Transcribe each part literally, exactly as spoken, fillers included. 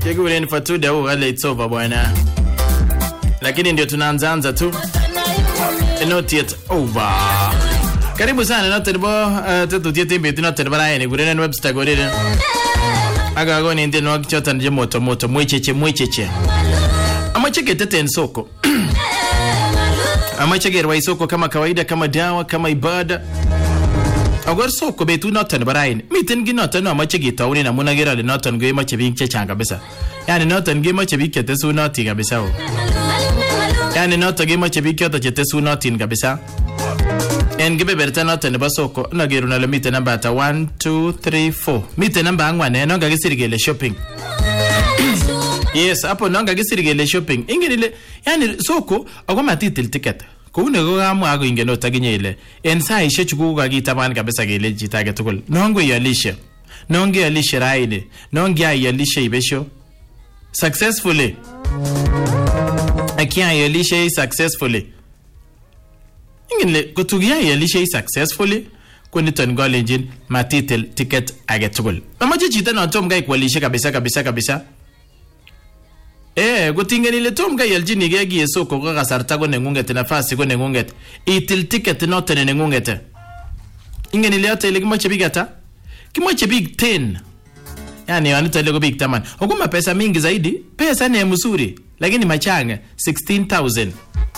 Shegule ni Fatuda huu wale it's over bwana. Lakini ndio tunaanza tu. Not yet over. Karibu sana not tebo tatu tiete mbe not tebo raini gure na website gore. Aga go ni ndi no kichota nje moto moto mwecheche mwecheche. Amacheke tete nsoko. Amacheke rwa isoko kama kawaida kama dawa kama ibada. Agor soko betu notan barain miten gi notan no amacheke tawni na munagera le notan go mache binche changa besa. Yani notan gi mache bike tesu noti kabisa. Yani notan gi mache bike to tesu noti kabisa. En gibe berta notan ne basoko na geru na le miten namba ta one two three four. Miten namba angwane no ga gisirigele shopping. Yes, hapo no ga gisirigele shopping. Ingile yani soko agoma title ticket. Kuune go gamu ago ingeno taginye ile. En saa ishe chuku ga gitaban kabisa gele jitage tukul. Nongo yalisha. Nongo yalisha raide. Nongo yalisha ibesho. Successfully. Akia yalisha successfully. Ingile kutugia yalisha successfully. Kuni tongol engine matitel ticket age tukul. Amaje chita na tom ga ikwalisha kabisa kabisa kabisa. Eh, gotinga nile tom ga yaljini gegi soko ga gasarta go nengungete nafasi go nengungete. Itil ticket not ne nengungete. Inga nile ata ile kimache bigata. Kimache big ten. Yani wanita ile go big taman. Hukuma pesa mingi zaidi, pesa ni mzuri, lakini machanga sixteen thousand.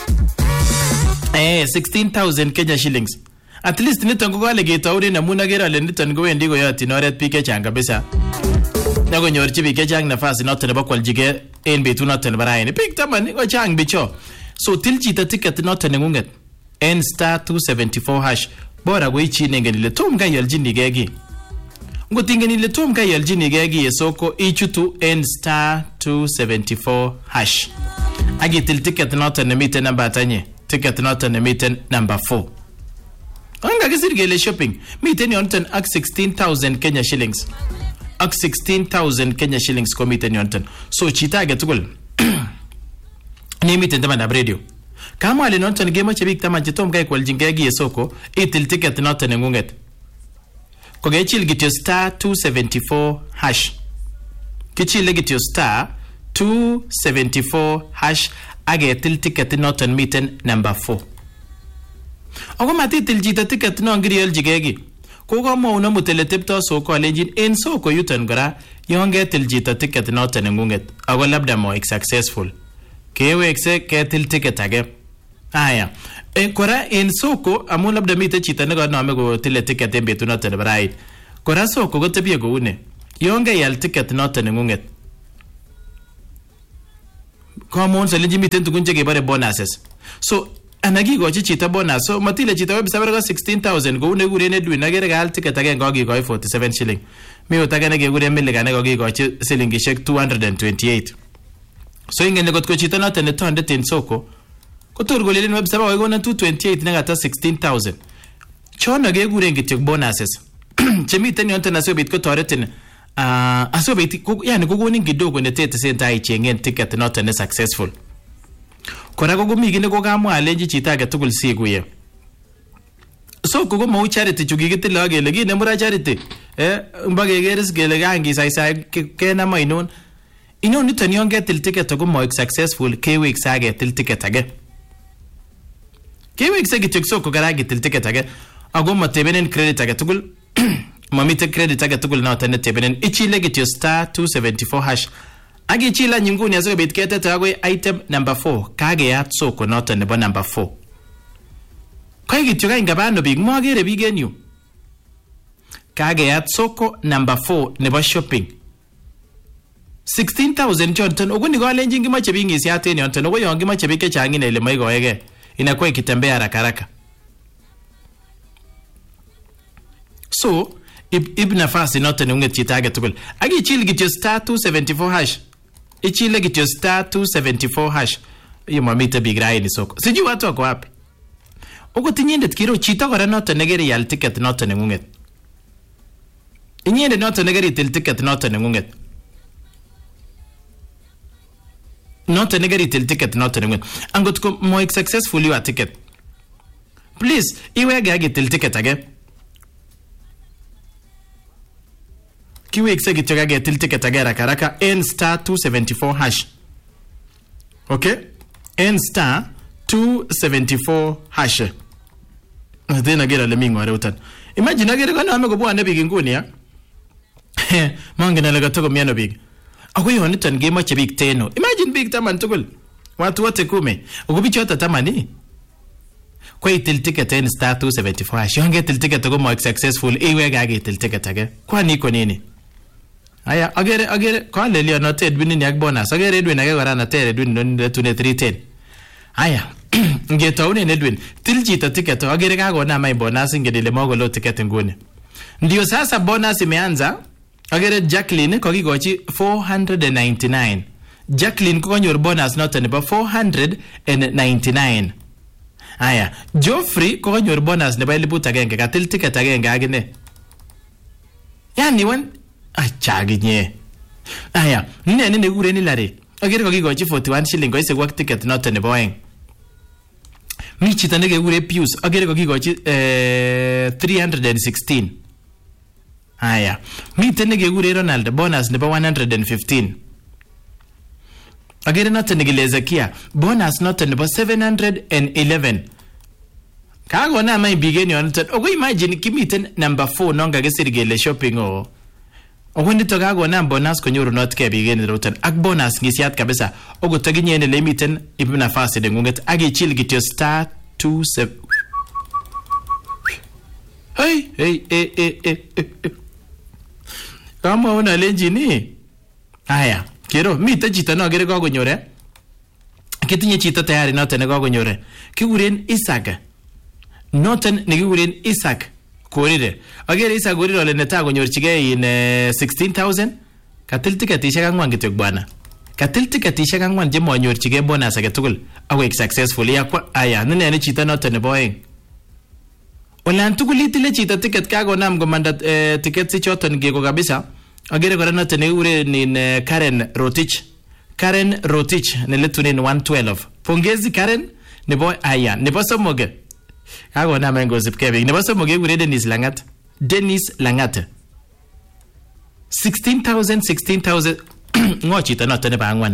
Eh, sixteen thousand Kenya shillings. At least nitango go ale getauri na munagera le nitango wendi go yati noret pike changa pesa. Nago nyorchi bike chang nafasi not ne bakwal jige en betu not ne baraini pik taman go chang bicho. So tilchita ticket not ne ngunget n star two seventy-four hash bora go ichi nenge le tom ga yaljini gegi ngo tingeni le tom ga yaljini gegi esoko ichutu n star two seventy-four hash agi til ticket not ne miten number tanye ticket not ne miten number four. Anga gisirgele shopping miten yonten ak sixteen thousand Kenya shillings ak sixteen thousand Kenya shillings komiten yonten. So chita ga tukul ni miten dama na radio kama ale nonton gema chebik tama jitom ga kwal jingegi esoko itil ticket not ne ngunget ko ga chil git star two seventy-four hash kichil git star two seventy-four hash age til ticket not miten number four. Ogo mati til jita ticket no ngriel jigegi ko go mo na mutele tepto soko alejin en soko yutan gara yonge til jita ticket not ne ngunget ago labda mo successful kewe ekse ketil ticket age. Aya e kora en soko amu labda mite chita ne go no amego tile ticket en betu not ne right kora soko go tebie go une yonge yal ticket not ne ngunget common se leji mite tukunje ke bare bonuses. So anagi go chita bonus so matile chita web sabar sixteen thousand go une gure ne du na gere gal ticket age go gi go forty-seven shilling mi utaga ne ge gure mille ga ne go gi go shilling shek two hundred twenty-eight. So ingene got ko chita not ne tonde tin soko ko turgo le web sabar go na two twenty-eight ne gata sixteen thousand chona ge gure ngite bonuses chemi ten yonte na so bit ko toretin ah aso bit ko yani go go ni gidogo ne tete senta ai chengen ticket not ne successful kora go mi gine go ga mu alenji chita ga tukul siguye. So ko go mo charity chugigite lage legi ne mura charity eh mbage geres gele gangi sai sai ke na mai non ino ni tan yonge til ticket go mo successful ke week sage til ticket age ke week sage tikso ko garagi til ticket age ago mo tebenen credit age tukul mamite credit age tukul na tan tebenen ichi legi to star two seventy-four hash agi chila nyinguni aso bit kete tago item number four kage ya soko not ne bo number four kai gityo ga ngabano big mo agere bigenu kage ya soko number four ne bo shopping sixteen thousand jonton oguni go alenjingi mache bingi si ateni onton ogo yongi mache bike changi na ile maigo ege inakuwa ikitembea haraka haraka. So ib ib nafasi not ne unget chitage tukul agi chil gityo star two seventy-four hash ichile gityo star two seventy-four hash iyo mamita big rai ni soko siji watu wako wapi uko tinyende kiro chita gora not negeri yal ticket not ne ngunget inyende not negeri til ticket not ne ngunget not negeri til ticket not ne ngunget angot ko mo successful you a ticket please iwe ga til ticket age kiwekse kityo kaketil ticket age haraka haraka en star two seventy-four hash. Okay? En star two seventy-four hash. Tena gera le mingo areutan. Imagine agere kana ame kobwane big nguni ya. Mange na lagato miano big. Ako yo nitan game che big teno. Imagine big taman tugul. Watu wote kumi. Ukubichota tamani. Kwa itil ticket en star two seventy-four hash. Yonge til ticket ko mo successful. Iwe ga itil ticket age. Kwa niko nini? Aya agere agere kwa lelio no ted binini ak bonus. Agere Edwin age gora na ted Edwin no tune three ten. Aya ngetaune Edwin til chita ticket agere kago na mai bonus ngedile mogo lo ticket ngune. Ndio sasa bonus imeanza. Agere Jacqueline ko kigochi four hundred ninety-nine. Jacqueline ko kanyor bonus note nebo four hundred ninety-nine. Aya Geoffrey ko kanyor bonus nebo elibut agenge katil ticket agenge agine. Yani wan achaginye. Aya nene ne gure ni lare. Agere ko kigochi forty-one shilling ko ise work ticket note nebo eng. Mi chita nege gure Pius agere ko kigochi eh three hundred sixteen. Aya mi tenege gure Ronald bonus nebo one hundred fifteen. Agere note nege Lezakia bonus note nebo seven hundred eleven. Kago na mai bigeni onote. Ogo imagine kimiten number four nonga gesirigele shopping o. Ogo ndito kago na bonus konyoru note ke bigeni roten. Ak bonus ngisiat kabisa. Ogo taginye ene lemiten ipi nafasi de ngunget. Agi chill gityo star two seven. Hey hey hey hey hey. Kama una lenji ni. Aya kero mite chita no agere kago nyore. Kitinye chita tayari note ne kago nyore. Kiguren Isaac. Noten nikiguren Isaac korire. Agere Isaac korire ole neta konyorchige in uh, sixteen thousand. Katil tiketishek angwan kityo bwana. Katil tiketishek angwan je monyorchige bonus age tugul. Awek successfully yakwa aya nene ne chita note nebo eng. Olan tugul itile chita ticket kago nam komanda uh, ticket si choton ngeko kabisa. Agere kora note nikiguren ni uh, Karen Rotich. Karen Rotich neletunin one twelve. Pongezi Karen nebo aya nebo somoge. Kago na mengo zipkebe. Nebo somoge gure Dennis Langat. Dennis Langat. sixteen thousand sixteen thousand ngo chita note ne bangwan.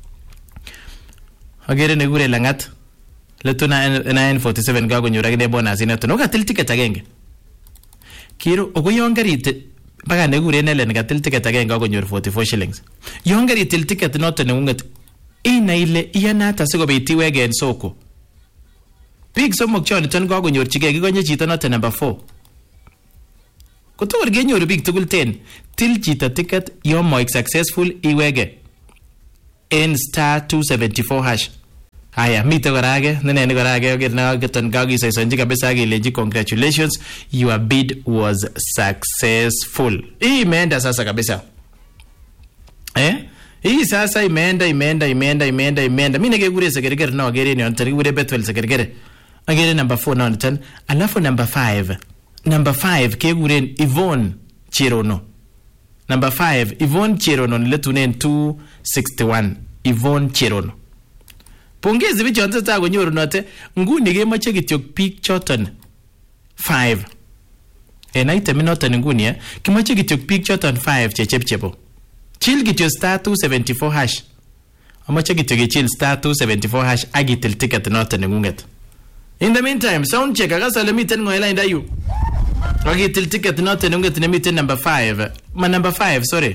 Agere ne gure Langat. Letuna nine forty-seven kago nyura gine bonus ina tono katil ticket agenge. Kiro ogo yongarite baga ne gure nele ne katil ticket agenge kago nyur forty-four shillings. Yongarite ticket note ne unget ina ile iyanata siko beiti wege en soko. Big somok chon ton kago nyorchige kigonye chita note number four. Kotor genyoru big tugul ten. Til chita ticket yo mo successful iwege. En star two seventy-four hash. Aya mite gorage nene ne gorage oger na geton gagi sai sonji kabisa gileji congratulations your bid was successful. Imeenda sasa kabisa. Eh? Hii sasa imeenda imeenda imeenda imeenda imeenda. Mimi ningegure segerigere na ogere ni ontari gure betwel segerigere. Agere number four na ontan. Alafu number five. Number five kegure Yvonne Chirono. Number five Yvonne Chirono letunen two sixty-one. Yvonne Chirono. Pongezi bicho ntata gonyoru note nguni gemache kityok peak choton five. En item noton nguni eh kimache kityok peak choton five chechepchepo. Chill kityo star two seventy-four hash. Amache kityo chill star two seventy-four hash agitil ticket noton ngunget. In the meantime, sound check agasa le miten ngoela indayu. Agitil ticket noton ngunget ne miten number five. Ma number five, sorry.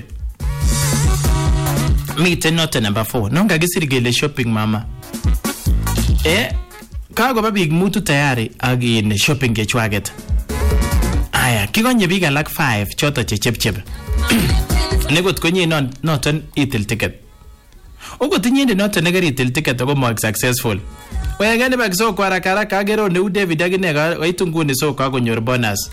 Miten noton number four. Nonga gisirigele shopping mama. Eh, kago ba big mutu tayari agin shopping kechwaget. Aya, kigonye big alak five choto chechepchep. Negot konye non noton itil ticket. Ogo tinyende noton negari itil ticket ogo mo successful. Oya gani bag so kwa rakara kagero ne u David agine ga waitunguni so kwa gonyor bonus.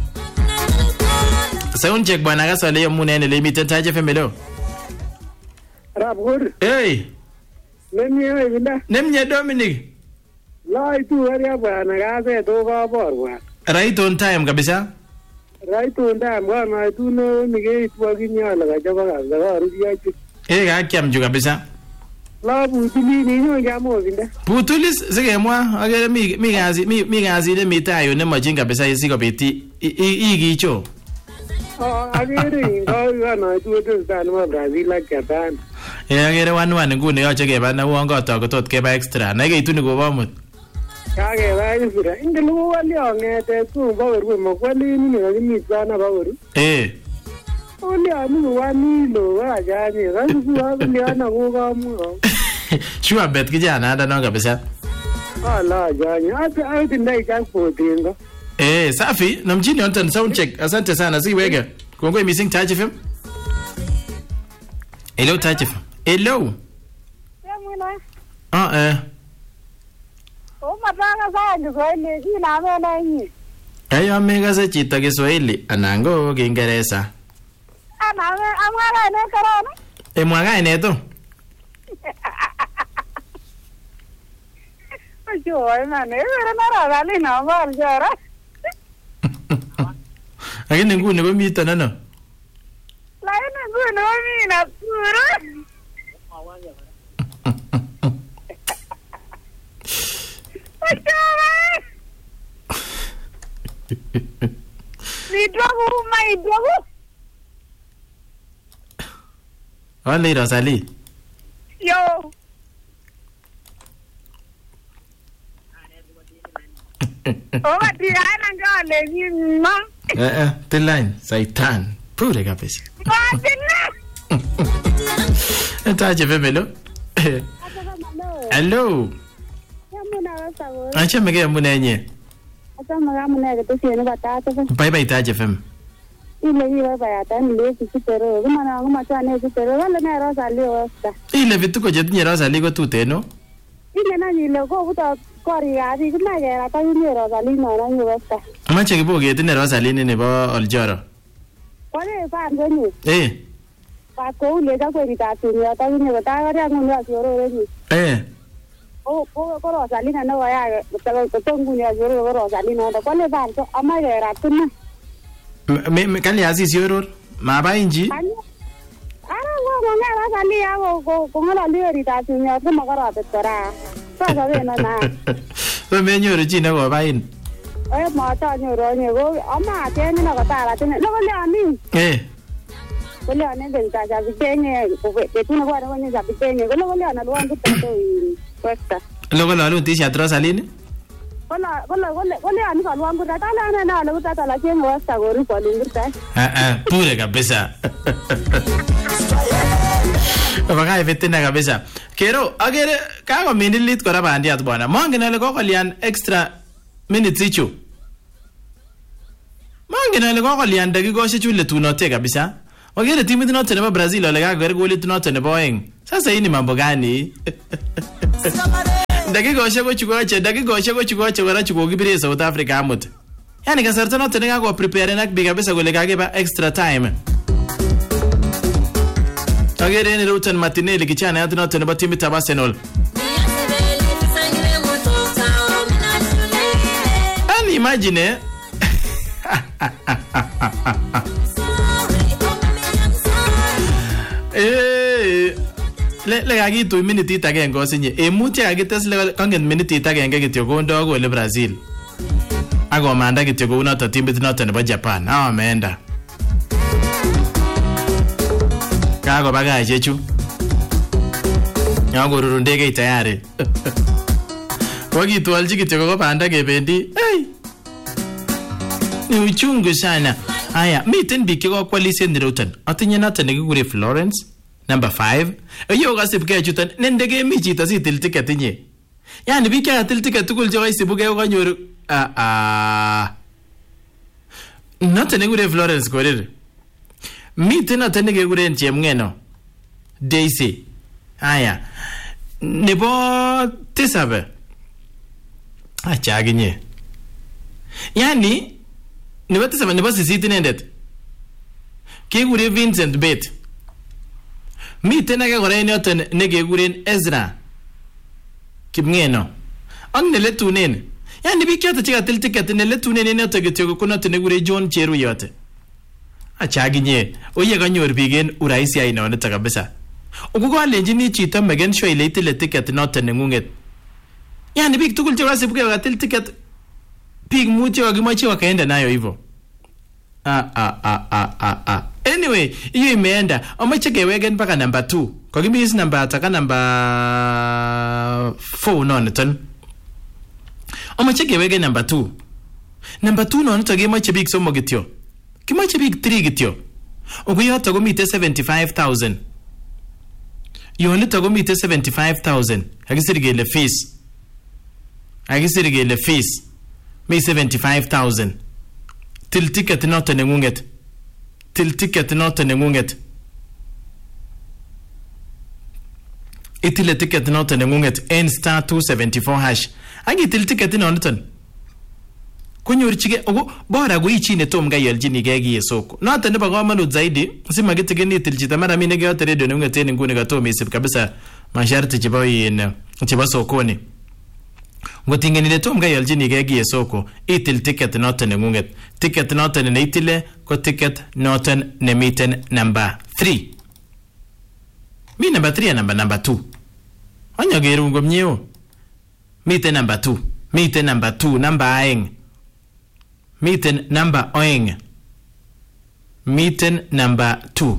Sound check bwana gasa le munene le miten taje femelo. Rabur. Hey. Nemye winda. Nemye Dominic. La itu area bwana gase to ka borwa. Right on time kabisa. Right on time bwana itu no nige itwa kinyala ga jaba ga ga rudia chi. Eh ga kiam ju kabisa. La butuli ni no jamo winda. Butulis sige mwa agere mi mi gazi mi mi gazi de mitayo ne majinga kabisa isiko beti igi cho. Oh, agere ingo no tuwe sana ma Brazil ak Japan. Eh agere one one nguni yoche keba na uon kotok kotot keba extra. Nake ituni kobo mut. Kakeba extra. Ingele ko wali ongete ku baweru mo kwali ni ngimi sana baweru. Eh. Oli anu wani lo ajani. Rasu wali ana ko kamu. Sure bet kijana anda no kabisa. Ala ajani. Ata ati ndai jackpot. Eh, safi, na mjini ontan sound check. Asante sana, si wege. Kongwe missing Touch F M. Hello Touch F M. Hello. Ah eh. Oh, matanga sana Kiswahili kina mena hii. Ayo mega za chita Kiswahili anango Kiingereza. Ana amara ne karana. E mwaga ene to. Ayo na ne vera na rali na mar jara. Lakini nguni ko mito nano. Lakini nguni ko mina puro. Idrogu ma idrogu. Wale Rosalie. Yo. Oh, tiana ngale nyima. Eh eh, the line Saitan. Pure kabisa. Batina. Touch F M hello. Hello. Yamuna wasawo. Acha mege muna nye. Asa magamuna ke tusiene batata. Bye bye Touch F M. Ile ile bayata nile kisitero. Kumana ngoma tane kisitero. Wala na Rosalie wasta. Ile vitu ko jetinye Rosalie ko tuteno. Ile na ile ko buta kori adi kuma gera ta ile Rosalie no na wasta. Amache kibo ketinye Rosalie ni nebo Oljoro. Wale pa ngoni. Eh. Pa ko le ka ko rita tu ya ta ile ta ga ya ngoni asoro ni. Eh. Oh, ko ko Rosalie na no ya ta ko tongu ni asoro ko Rosalie no ta wale pa ko ama gera tu na. Me me kali Aziz yoror. Ma ba inji. Ara ngo ngo na Rosalie ya ko ko ngala le rita tu ya ko magara betora. Ta ga na na. So me nyoru chi ne ko ba in. Eh ma ta nyoro ni go ama tiene na kata la tiene lo le ani Eh. ko le ani den ta ja bitene ko ke tu na kwa na ni ja bitene ko lo le ana lo angu ta to cuesta Luego lo alun tisha Rosalie ni. ko la ko la ko le ani ka lo angu ta la na na lo ta ta la tiene cuesta go ru ko lingurta Ah ah, pure kabisa. Baka ifetina kabisa. Kero agere kako minilit kora bandiat bwana. Mongen ale kokolian extra minutes ichu. Mongen ale kokolian dakikoshek chu letunote kabisa. Ogere timit noto nebo Brazil ole kakoker golit noto nebo oeng. Sasa hii ni mambo gani? Dakikoshek ko chukoche, dakikoshek ko chukoche kora chukokibire South Africa amut. Yani kasarta noto ne kako prepare nak bi kabisa kole kakeba extra time. Agere ni Luton Martinelli kichana yatu noto nebo timit ya Arsenal. And imagine eh le le kakitu minute agenge osinye emuti kakites le kongen minute agenge kityo kondo kole Brazil akomanda kityo kou noto timit noto nebo Japan ameenda kako baga chechu yango rurundege tayari wakitwalji kityo ko banda kebendi hey ni uchungu sana. Haya, miten biik chekokwalis en Roton. Atinye noto nekikure Florence number five. Yo kasipke chuton nende kemi chito sitil ticket inye. Yani biik chekatil ticket tugul chekoisibuke ko kanyoru ah ah. Noto nekikure Florence korir. Miten noto nekikuren Chemngeno Daisy. Haya. Nebo tisabe. Acha akinye. Yani nebo tisaba nebo sisit inendet kekure Vincent Bet. Miten ake kora en yoton nekekuren Ezra Kipngeno ak neletunen. Yani biik choto chekatil ticket neletunen en yoton kityo ko noto nekure John Cheruiyot. Acha akinye oye kanyor biik en urahisi ainonito kabisa. Uko kalenjini chito meken sure ile itile ticket noto nengunget. Yani biik tugul chekasibke wakatil ticket biik mutyo wakimoche wakaenda nayo hivyo. Ah, ah, ah, ah, ah, ah. Anyway, hiyo imeenda. Omeche kewegen mpaka number two. Kwa kimis number ataka number four no niton. Omeche kewegen number two. Number two no nito gemoche big somo gityo. Kimoche big three gityo. Oguyoto gomite seventy-five thousand. Yonito gomite seventy-five thousand. Hagisiri gele fees. Hagisiri gele fees. Me seventy-five thousand. Till ticket not nengunget. Till ticket not nengunget. Itile ticket not nengunget. N star two seventy-four hash. Agi till ticket no niton. Kunyor chige ogo bora go ichi ne tom ga yeljini gegi yesoko. No ata ne ba gomanu zaidi. Sima gitege ni til chita mara mine ga tere do nengunget ni ngune ga tom isip kabisa masharti chibawi en chiba sokoni. Ngotinge ni tom ga yeljini gegi yesoko. Itil ticket not nengunget. Ticket not ne itile ko ticket not ne miten number three. Mi number three and number number two. Anya geru ngomnyeo. Miten number two. Miten number two number aeng. Miten number oing. Miten number two.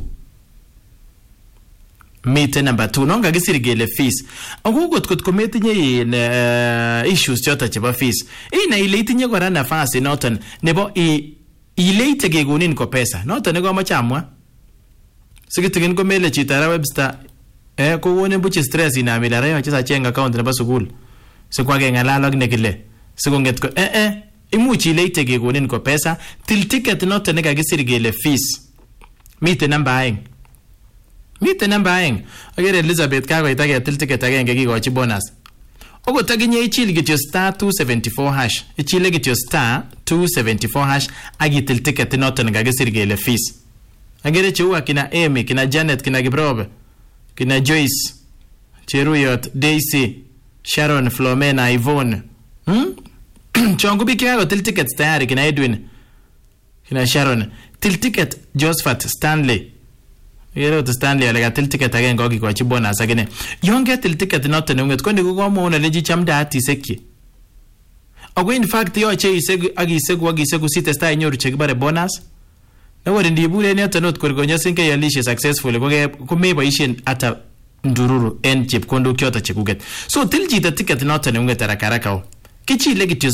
Miten number two. Nonga gisiri gele fees. Angu kot kot kometi nye in uh, issues chota cheba fees. Ina ileiti nye kwa rana fasi notan. Nebo i ileite gegunin ko pesa. Notan nego machamwa. Sikitigin ko mele chitara webster. Eh ko wone buchi stress ina amilare yo chisa chenga account nebo sukul. Sikwa ge ngalalo gnekile. Sikonget ko eh eh imuchi ileite gegunin ko pesa til ticket notan nega gisiri gele fees. Mite number aeng. Mite number aeng. Agere Elizabeth kago itage til ticket agenge gigochi bonus. Ogo taginye ichil gityo star two seventy-four hash. Ichile gityo star two seventy-four hash agi til ticket notan nega gisiri gele fees. Agere chuwa kina Amy, kina Janet, kina Gibrobe, kina Joyce, Cheruyot, Daisy, Sharon, Flomena, Yvonne. Hmm? Chongu bikiago til ticket tayari kina Edwin, kina Sharon. Til ticket Josephat, Stanley. Yero to Stanley alega til ticket again gogi kwa chibona sagene. Yonge til ticket not nunget kondi kugomo una leji chamda ati seki. Ogo in fact yo che isegu agi isegu agi isegu site sta inyoru chekibare bonus. Na wadi ndibule ni ata not kurigonya sinke yalishe successful koge kumeba ishin ata ndururu en chip kondo kyota chekuget. So til jita ticket not nunget arakaraka o. Kichi legitius.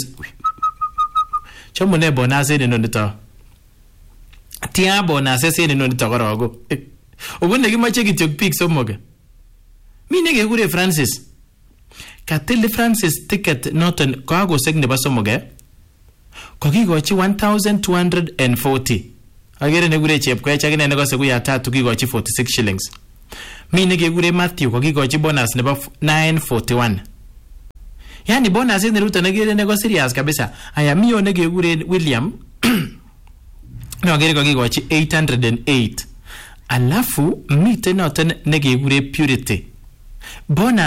Chamune bonus ni nonito. Tia bonus ese ni nonito gorogo. Ogunde gimache gityok pik somoga. Mine ge gure Francis. Katil Francis ticket noton kago segne ba somoga. Kogigochi one thousand two hundred forty. Agere ne gure chep kwa chagene ne gose guya tatu gigochi forty-six shillings. Mine ge gure Matthew kogigochi bonus ne ba nine forty-one. Yani bonus ne ruta ne gere ne go serious kabisa. Aya miyo ne ge gure William. No agere kogigochi eight hundred eight. Alafu mite noten nege gure Purity. Bonus